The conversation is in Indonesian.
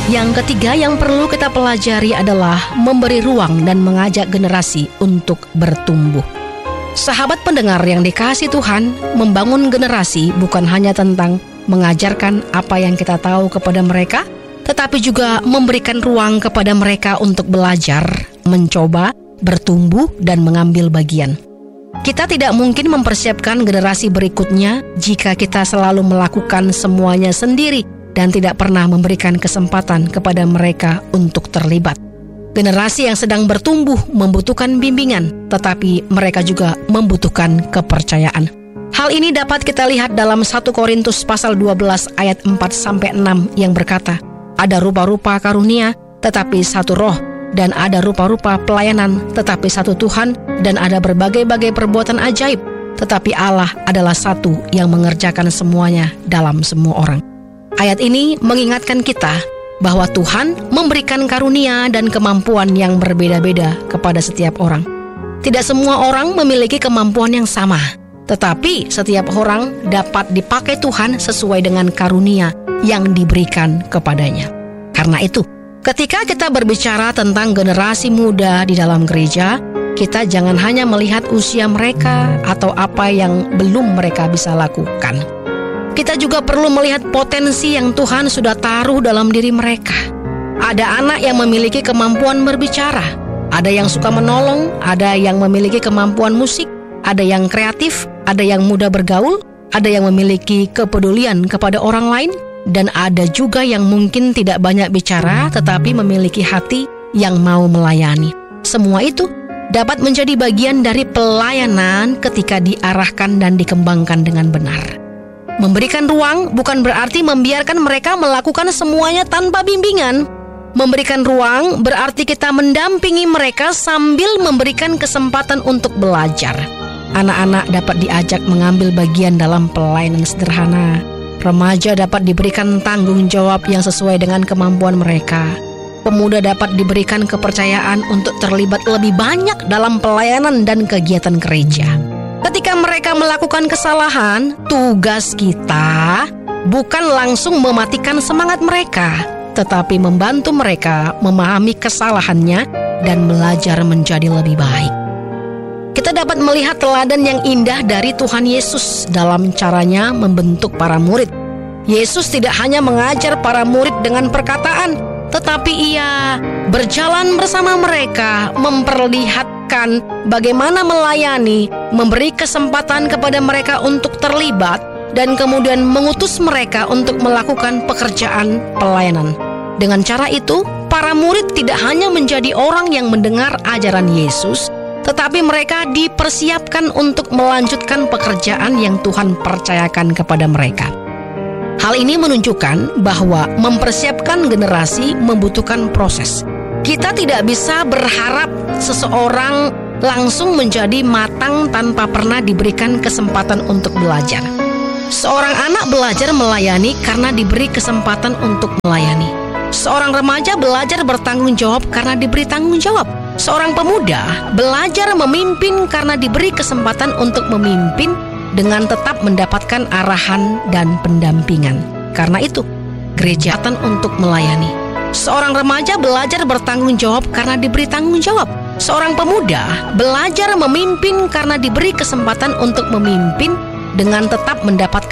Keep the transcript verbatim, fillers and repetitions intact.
Yang ketiga yang perlu kita pelajari adalah memberi ruang dan mengajak generasi untuk bertumbuh. Sahabat pendengar yang dikasihi Tuhan, membangun generasi bukan hanya tentang mengajarkan apa yang kita tahu kepada mereka, tetapi juga memberikan ruang kepada mereka untuk belajar, mencoba, bertumbuh, dan mengambil bagian. Kita tidak mungkin mempersiapkan generasi berikutnya jika kita selalu melakukan semuanya sendiri dan tidak pernah memberikan kesempatan kepada mereka untuk terlibat. Generasi yang sedang bertumbuh membutuhkan bimbingan, tetapi mereka juga membutuhkan kepercayaan. Hal ini dapat kita lihat dalam satu Korintus pasal dua belas ayat empat sampai enam yang berkata, ada rupa-rupa karunia, tetapi satu roh, dan ada rupa-rupa pelayanan, tetapi satu Tuhan, dan ada berbagai-bagai perbuatan ajaib, tetapi Allah adalah satu yang mengerjakan semuanya dalam semua orang. Ayat ini mengingatkan kita bahwa Tuhan memberikan karunia dan kemampuan yang berbeda-beda kepada setiap orang. Tidak semua orang memiliki kemampuan yang sama, tetapi setiap orang dapat dipakai Tuhan sesuai dengan karunia yang diberikan kepadanya. Karena itu, ketika kita berbicara tentang generasi muda di dalam gereja, kita jangan hanya melihat usia mereka atau apa yang belum mereka bisa lakukan. Kita juga perlu melihat potensi yang Tuhan sudah taruh dalam diri mereka. Ada anak yang memiliki kemampuan berbicara, ada yang suka menolong, ada yang memiliki kemampuan musik, ada yang kreatif, ada yang mudah bergaul, ada yang memiliki kepedulian kepada orang lain, dan ada juga yang mungkin tidak banyak bicara tetapi memiliki hati yang mau melayani. Semua itu dapat menjadi bagian dari pelayanan ketika diarahkan dan dikembangkan dengan benar. Memberikan ruang bukan berarti membiarkan mereka melakukan semuanya tanpa bimbingan. Memberikan ruang berarti kita mendampingi mereka sambil memberikan kesempatan untuk belajar. Anak-anak dapat diajak mengambil bagian dalam pelayanan sederhana. Remaja dapat diberikan tanggung jawab yang sesuai dengan kemampuan mereka. Pemuda dapat diberikan kepercayaan untuk terlibat lebih banyak dalam pelayanan dan kegiatan gereja. Ketika mereka melakukan kesalahan, tugas kita bukan langsung mematikan semangat mereka, tetapi membantu mereka memahami kesalahannya dan belajar menjadi lebih baik. Kita dapat melihat teladan yang indah dari Tuhan Yesus dalam caranya membentuk para murid. Yesus tidak hanya mengajar para murid dengan perkataan, tetapi ia berjalan bersama mereka, memperlihatkan bagaimana melayani, memberi kesempatan kepada mereka untuk terlibat, dan kemudian mengutus mereka untuk melakukan pekerjaan pelayanan. Dengan cara itu, para murid tidak hanya menjadi orang yang mendengar ajaran Yesus, tetapi mereka dipersiapkan untuk melanjutkan pekerjaan yang Tuhan percayakan kepada mereka. Hal ini menunjukkan bahwa mempersiapkan generasi membutuhkan proses. Kita tidak bisa berharap seseorang langsung menjadi matang tanpa pernah diberikan kesempatan untuk belajar. Seorang anak belajar melayani karena diberi kesempatan untuk melayani. Seorang remaja belajar bertanggung jawab karena diberi tanggung jawab. Seorang pemuda belajar memimpin karena diberi kesempatan untuk memimpin dengan tetap mendapatkan arahan dan pendampingan. Karena itu, gereja untuk melayani. Seorang remaja belajar bertanggung jawab karena diberi tanggung jawab. Seorang pemuda belajar memimpin karena diberi kesempatan untuk memimpin dengan tetap mendapatkan